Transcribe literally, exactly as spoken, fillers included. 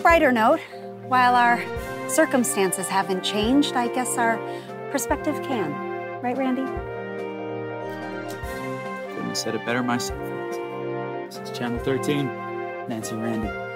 brighter note, while our circumstances haven't changed, I guess our perspective can. Right, Randy? Couldn't have said it better myself. This is Channel thirteen, Nancy and Randy.